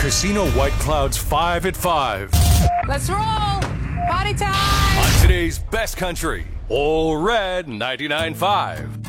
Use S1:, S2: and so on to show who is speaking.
S1: Casino White Clouds 5 at 5.
S2: Let's roll! Party time!
S1: On today's best country, All Red 99.5.